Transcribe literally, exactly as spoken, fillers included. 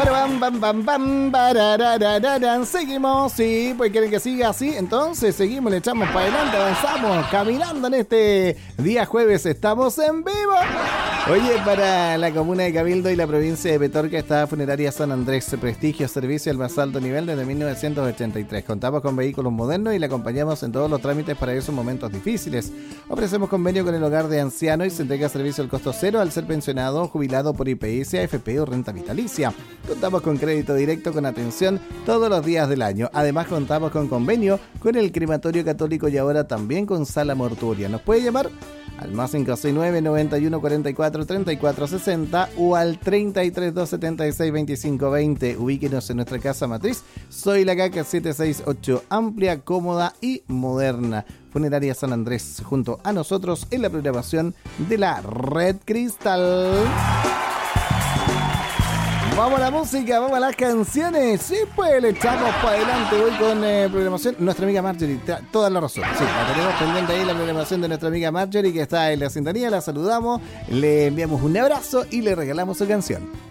Bam, bam, bam, bam, barararararan. Seguimos, sí, pues quieren que siga así. Entonces seguimos, le echamos para adelante, avanzamos, caminando en este día jueves. Estamos en vivo. Oye, para la comuna de Cabildo y la provincia de Petorca está Funeraria San Andrés, prestigio, servicio al más alto nivel desde mil novecientos ochenta y tres. Contamos con vehículos modernos y le acompañamos en todos los trámites para esos momentos difíciles. Ofrecemos convenio con el hogar de ancianos y se entrega servicio al costo cero al ser pensionado, jubilado por I P S, A F P o renta vitalicia. Contamos con crédito directo con atención todos los días del año. Además contamos con convenio con el Crematorio Católico y ahora también con Sala Mortuoria. Nos puede llamar al más cinco seis nueve, noventa y uno, cuarenta y cuatro, treinta y cuatro sesenta o al treinta y tres, doscientos setenta y seis, veinticinco veinte. Ubíquenos en nuestra casa matriz. Soy la Caca siete seis ocho, amplia, cómoda y moderna. Funeraria San Andrés, junto a nosotros en la programación de la Red Cristal. Vamos a la música, vamos a las canciones. Sí, pues le echamos para adelante. Voy con eh, programación. Nuestra amiga Marjorie, toda la razón. Sí, la tenemos pendiente ahí, la programación de nuestra amiga Marjorie, que está en la sintonía. La saludamos, le enviamos un abrazo y le regalamos su canción.